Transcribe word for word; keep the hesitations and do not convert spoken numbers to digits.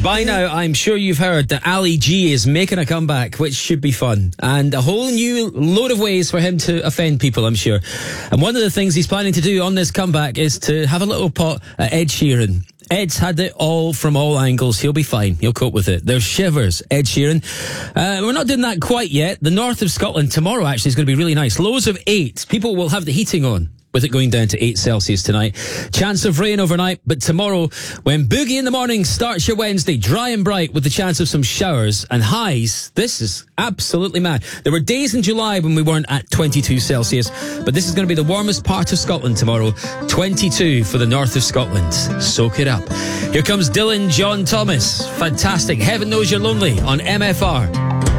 By now, I'm sure you've heard that Ali G is making a comeback, which should be fun. And a whole new load of ways for him to offend people, I'm sure. And one of the things he's planning to do on this comeback is to have a little pot at Ed Sheeran. Ed's had it all from all angles. He'll be fine. He'll cope with it. There's shivers, Ed Sheeran. Uh, we're not doing that quite yet. The north of Scotland tomorrow actually is going to be really nice. Lows of eight. People will have the heating on, with it going down to eight Celsius tonight. Chance of rain overnight, but tomorrow, when Boogie in the Morning starts your Wednesday, dry and bright with the chance of some showers and highs. This is absolutely mad. There were days in July when we weren't at twenty-two Celsius, but this is going to be the warmest part of Scotland tomorrow. twenty-two for the north of Scotland. Soak it up. Here comes Dylan John Thomas. Fantastic. Heaven Knows You're Lonely on M F R.